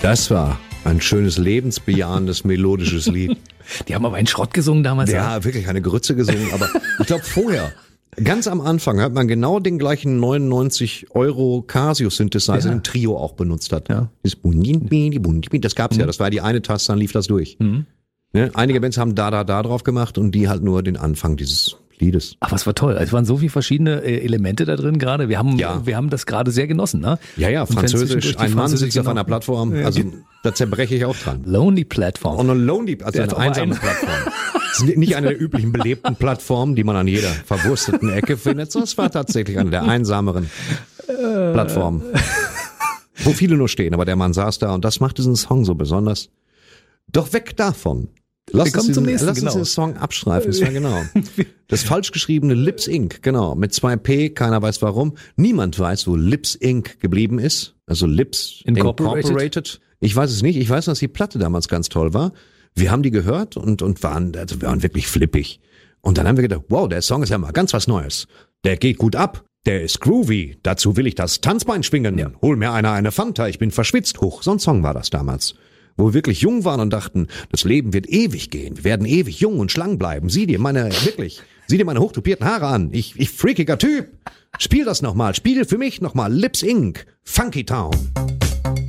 Das war ein schönes, lebensbejahendes, melodisches Lied. Die haben aber einen Schrott gesungen damals. Ja, wirklich eine Grütze gesungen, aber ich glaube vorher, ganz am Anfang hat man genau den gleichen 99 € Casio-Synthesizer im Trio auch benutzt hat. Ja. Das gab's ja, das war die eine Taste, dann lief das durch. Ne? Einige Bands haben da drauf gemacht und die halt nur den Anfang dieses Liedes. Ach, was war toll. Es waren so viele verschiedene Elemente da drin gerade. Wir haben das gerade sehr genossen, ne? Ja, Französisch, ein Mann sitzt auf einer Plattform, also da zerbreche ich auch dran. Lonely Platform. Und eine Lonely, also eine einsame Plattform. Das ist nicht eine der üblichen belebten Plattformen, die man an jeder verwursteten Ecke findet, sondern es war tatsächlich eine der einsameren Plattformen. Wo viele nur stehen, aber der Mann saß da und das macht diesen Song so besonders. Doch weg davon. Lass uns den Song abstreifen, das war genau. Das falsch geschriebene Lips Inc., genau, mit 2 P, keiner weiß warum. Niemand weiß, wo Lips Inc. geblieben ist. Also Lips Incorporated. Ich weiß es nicht, ich weiß, dass die Platte damals ganz toll war. Wir haben die gehört und waren wirklich flippig. Und dann haben wir gedacht, wow, der Song ist ja mal ganz was Neues. Der geht gut ab, der ist groovy, dazu will ich das Tanzbein schwingen. Ja. Hol mir einer eine Fanta, ich bin verschwitzt. So ein Song war das damals. Wo wir wirklich jung waren und dachten, das Leben wird ewig gehen. Wir werden ewig jung und schlank bleiben. Sieh dir meine hochtupierten Haare an. Ich freakiger Typ. Spiel das nochmal. Spiel für mich nochmal Lips Inc. Funky Town.